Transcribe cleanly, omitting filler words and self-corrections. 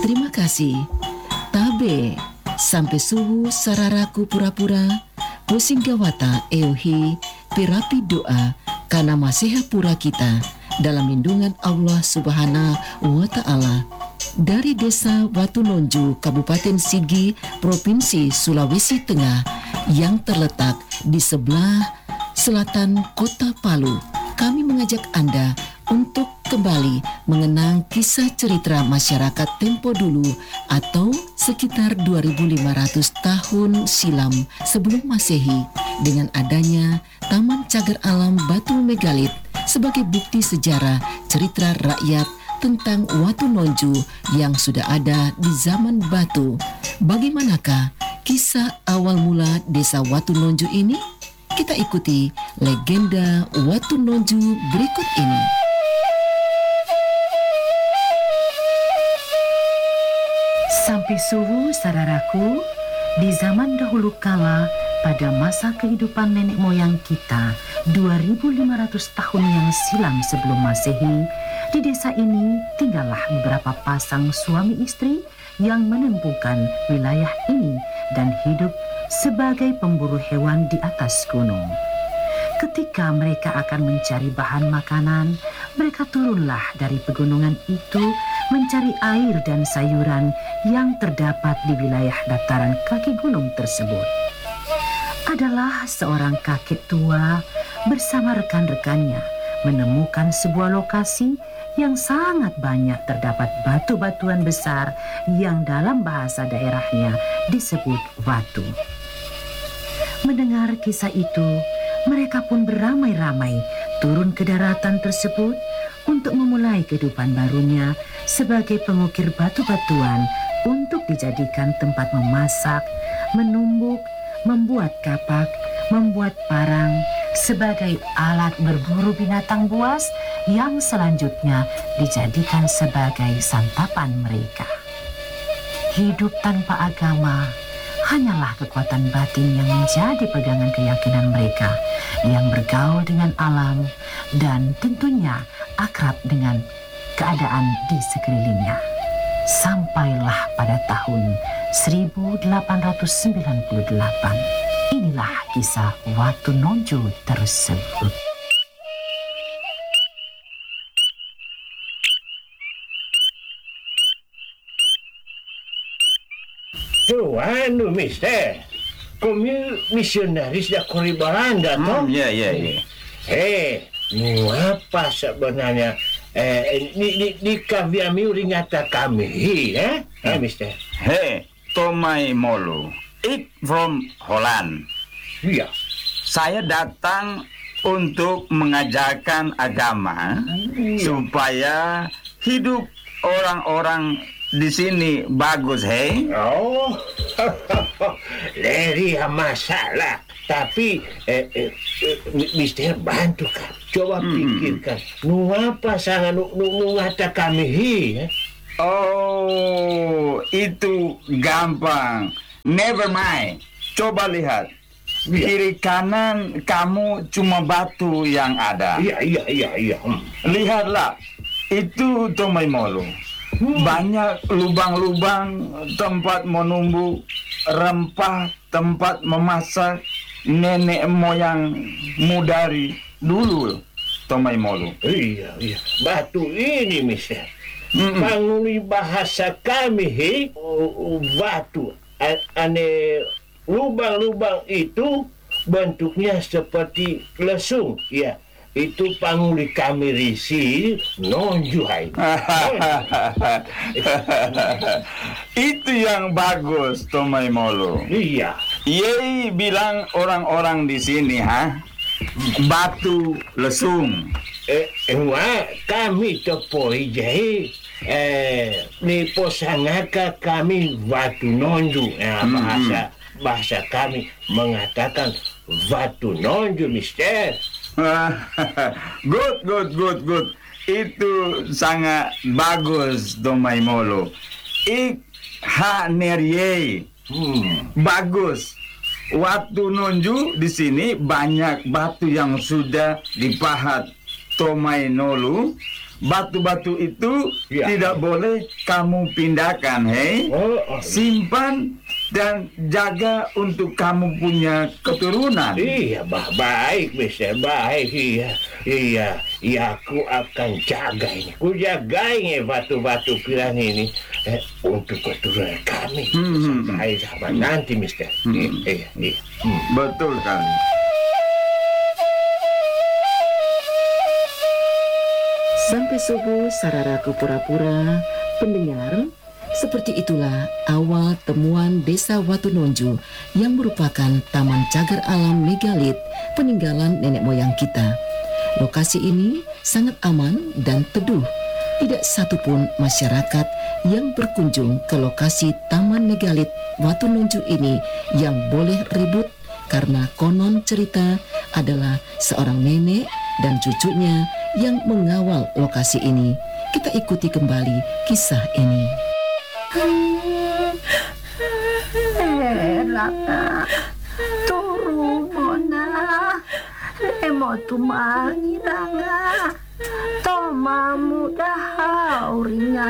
Terima kasih. Tabe, sampai suhu sararaku pura-pura, pusing gawata eohi, pirapi doa, karena maseha pura kita, dalam lindungan Allah Subhanahu wa Ta'ala. Dari Desa Watunonju, Kabupaten Sigi, Provinsi Sulawesi Tengah, yang terletak di sebelah selatan Kota Palu, kami mengajak Anda untuk kembali mengenang kisah cerita masyarakat tempo dulu atau sekitar 2500 tahun silam sebelum Masehi, dengan adanya Taman Cagar Alam Batu Megalit sebagai bukti sejarah cerita rakyat tentang Watunonju yang sudah ada di zaman batu. Bagaimanakah kisah awal mula desa Watunonju ini? Kita ikuti legenda Watunonju berikut ini. Sampai suhu sararaku, di zaman dahulu kala, pada masa kehidupan nenek moyang kita, 2500 tahun yang silam sebelum Masehi, di desa ini tinggallah beberapa pasang suami istri yang menempuhkan wilayah ini dan hidup sebagai pemburu hewan di atas gunung. Ketika mereka akan mencari bahan makanan, mereka turunlah dari pegunungan itu mencari air dan sayuran yang terdapat di wilayah dataran kaki gunung tersebut. Adalah seorang kakek tua bersama rekan-rekannya menemukan sebuah lokasi yang sangat banyak terdapat batu-batuan besar yang dalam bahasa daerahnya disebut watu. Mendengar kisah itu, mereka pun beramai-ramai turun ke daratan tersebut untuk memulai kehidupan barunya sebagai pengukir batu-batuan untuk dijadikan tempat memasak, menumbuk, membuat kapak, membuat parang sebagai alat berburu binatang buas yang selanjutnya dijadikan sebagai santapan mereka. Hidup tanpa agama hanyalah kekuatan batin yang menjadi pegangan keyakinan mereka yang bergaul dengan alam dan tentunya akrab dengan keadaan di sekelilingnya. Sampailah pada tahun 1898, inilah kisah Watunonju tersebut. Anu, mister, kami misionaris dah kori Belanda, toh? Ya. Apa sebenarnya di kami ringata kami, mister? Tomai Molo. Ik from Holland. Iya. Saya datang untuk mengajarkan agama supaya hidup orang-orang di sini bagus, Oh, dari masalah. Tapi, mister bantu kan. Coba pikirkan. Apa sangat ngata kami, Oh, itu gampang. Never mind. Coba lihat. Kiri kanan kamu cuma batu yang ada. Iya. Lihatlah. Itu Tomai Molo. Banyak lubang-lubang tempat menumbuh rempah, tempat memasak nenek moyangmu dari dulu, Tomai Molo. Iya. Batu ini, mister. Panguli bahasa kami, batu. Ane lubang-lubang itu bentuknya seperti lesung, ya. Itu panguli kami risi nonjuhai. Itu yang bagus, Tomai Molo. Iya. Yei bilang orang-orang di sini, batu lesung. Kami tepoi jahe. Ni posangaka kami Watunonju. Bahasa kami mengatakan Watunonju, mister. Good. Itu sangat bagus, Tomai Molo. Ik hanerie. Bagus. Watunonju di sini banyak batu yang sudah dipahat Tomai Molo batu-batu itu Ya. tidak boleh kamu pindahkan, hei. Oh, Simpan dan jaga untuk kamu punya keturunan. iya, baik, Mister, baik, iya, aku akan jaga ini. Ku jaga ini batu-batu piran ini untuk keturunan kami sampai zaman nanti, Mister. Iya. Betul kali. Sampai subuh sararaku pura-pura pendengar. Seperti itulah awal temuan desa Watunonju yang merupakan taman cagar alam megalit peninggalan nenek moyang kita. Lokasi ini sangat aman dan teduh. Tidak satupun masyarakat yang berkunjung ke lokasi taman megalit Watunonju ini yang boleh ribut karena konon cerita adalah seorang nenek dan cucunya yang mengawal lokasi ini. Kita ikuti kembali kisah ini. Laka, turu mona, emo tumari ranga, tomamu dah ringan.